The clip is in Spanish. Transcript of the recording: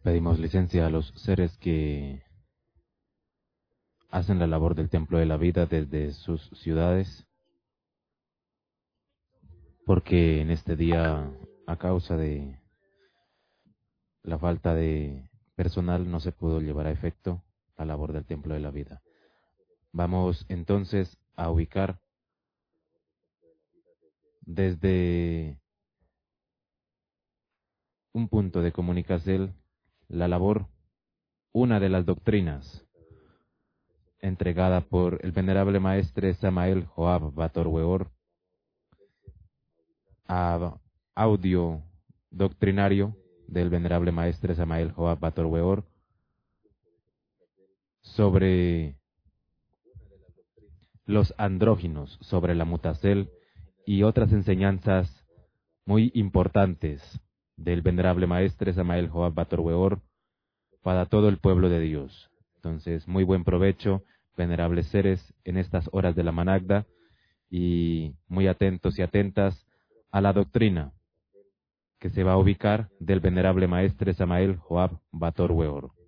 Pedimos licencia a los seres que hacen la labor del Templo de la Vida desde sus ciudades, porque en este día, a causa de la falta de personal, no se pudo llevar a efecto la labor del Templo de la Vida. Vamos entonces a ubicar desde un punto de comunicación la labor, una de las doctrinas entregada por el venerable maestre Samael Joab Bator Weor, a audio doctrinario del venerable maestre Samael Joab Bator Weor sobre los andróginos, sobre la mutacel y otras enseñanzas muy importantes del venerable maestre Samael Joab Bator Weor para todo el pueblo de Dios. Entonces, muy buen provecho, venerables seres, en estas horas de la Managda, y muy atentos y atentas a la doctrina que se va a ubicar del venerable maestre Samael Joab Bator Weor.